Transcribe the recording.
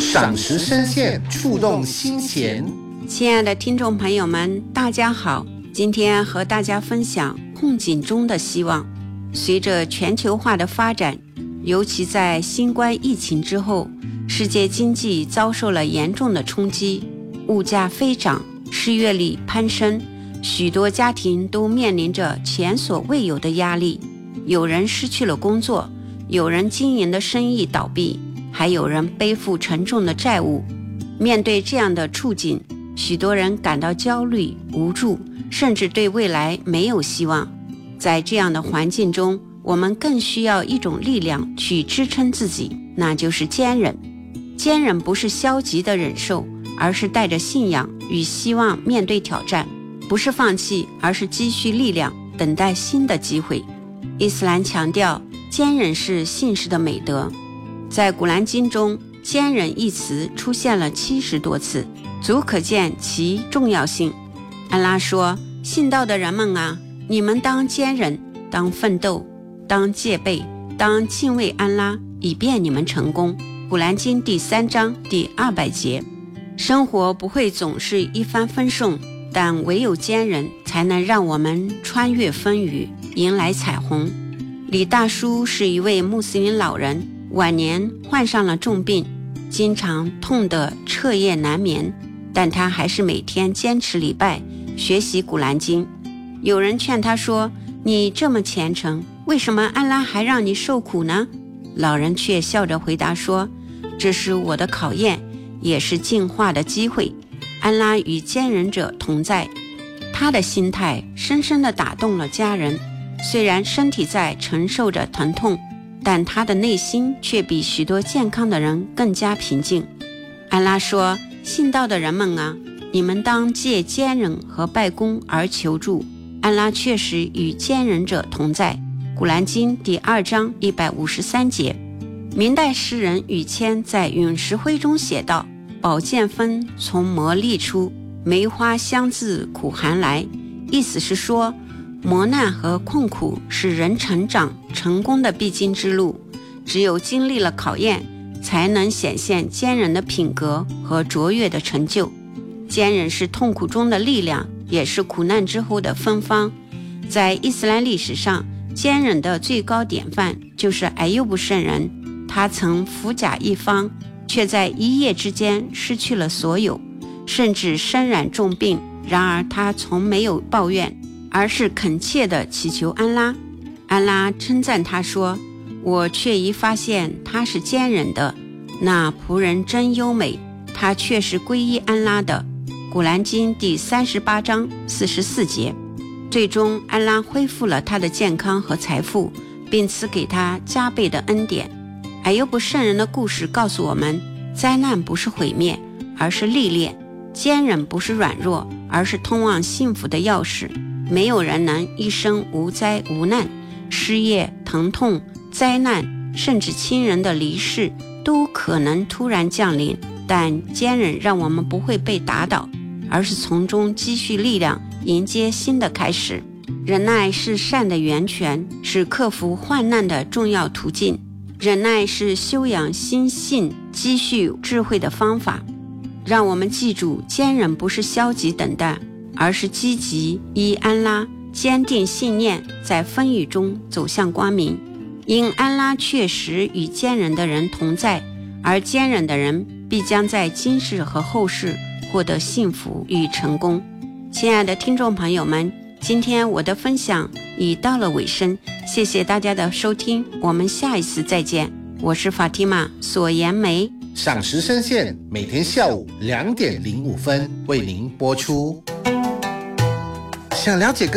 赏识深陷，触动心弦。 亲爱的听众朋友们，大家好，今天和大家分享困境中的希望。随着全球化的发展，尤其在新冠疫情之后，世界经济遭受了严重的冲击，物价飞涨，失业率攀升，许多家庭都面临着前所未有的压力，有人失去了工作，有人经营的生意倒闭，还有人背负沉重的债务。面对这样的处境，许多人感到焦虑、无助，甚至对未来没有希望。在这样的环境中，我们更需要一种力量去支撑自己，那就是坚忍。坚忍不是消极的忍受，而是带着信仰与希望面对挑战，不是放弃，而是积蓄力量，等待新的机会。伊斯兰强调，坚忍是信士的美德。在古兰经中，坚忍一词出现了70多次，足可见其重要性。安拉说，信道的人们啊，你们当坚忍，当奋斗，当戒备，当敬畏安拉，以便你们成功。古兰经第3章第200节。生活不会总是一帆风顺，但唯有坚忍才能让我们穿越风雨，迎来彩虹。李大叔是一位穆斯林老人，晚年患上了重病，经常痛得彻夜难眠，但他还是每天坚持礼拜，学习古兰经。有人劝他说，你这么虔诚，为什么安拉还让你受苦呢？老人却笑着回答说，这是我的考验，也是进化的机会，安拉与坚忍者同在。他的心态深深地打动了家人，虽然身体在承受着疼痛，但他的内心却比许多健康的人更加平静。安拉说，信道的人们啊，你们当借坚忍和拜功而求助，安拉确实与坚忍者同在。古兰经第2章153节。明代诗人宇谦在《陨石灰》中写道，宝剑锋从磨砺出，梅花香自苦寒来。意思是说，磨难和困苦是人成长成功的必经之路，只有经历了考验，才能显现坚忍的品格和卓越的成就。坚忍是痛苦中的力量，也是苦难之后的芬芳。在伊斯兰历史上，坚忍的最高典范就是艾尤布圣人，他曾富甲一方，却在一夜之间失去了所有，甚至身染重病，然而他从没有抱怨，而是恳切地祈求安拉。安拉称赞他说，我却已发现他是坚忍的，那仆人真优美，他却是皈依安拉的。古兰经第38章44节。最终安拉恢复了他的健康和财富，并赐给他加倍的恩典。艾尤布圣人的故事告诉我们，灾难不是毁灭，而是历练；坚忍不是软弱，而是通往幸福的钥匙。没有人能一生无灾无难，失业、疼痛、灾难，甚至亲人的离世都可能突然降临，但坚忍让我们不会被打倒，而是从中积蓄力量，迎接新的开始。忍耐是善的源泉，是克服患难的重要途径。忍耐是修养心性、积蓄智慧的方法。让我们记住，坚忍不是消极等待，而是积极依安拉，坚定信念，在风雨中走向光明。因安拉确实与坚忍的人同在，而坚忍的人必将在今世和后世获得幸福与成功。亲爱的听众朋友们，今天我的分享已到了尾声，谢谢大家的收听，我们下一次再见。我是法蒂玛索颜梅。 赏识深陷，每天下午2点05分为您播出。想了解更